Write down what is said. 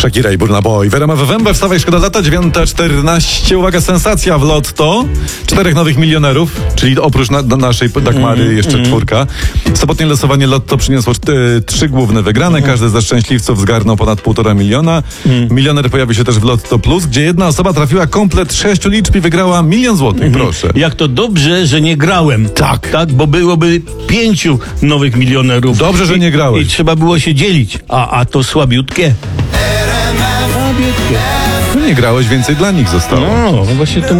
Shakira i Burna Boy. W RMF FM, wstawaj, szkoda lata, 9:14. Uwaga, sensacja w lotto. 4 nowych milionerów, czyli oprócz naszej Dagmary jeszcze 4. Sobotnie losowanie lotto przyniosło 3 główne wygrane. Każdy ze szczęśliwców zgarnął ponad 1,5 miliona. Milioner pojawi się też w Lotto Plus, gdzie jedna osoba trafiła komplet 6 liczb i wygrała 1 000 000 złotych. Proszę. Jak to dobrze, że nie grałem. Tak. Tak, bo byłoby 5 nowych milionerów. Dobrze, że nie grałeś. I trzeba było się dzielić. A to słabiutkie. No nie grałeś, więcej dla nich zostało. No, właśnie to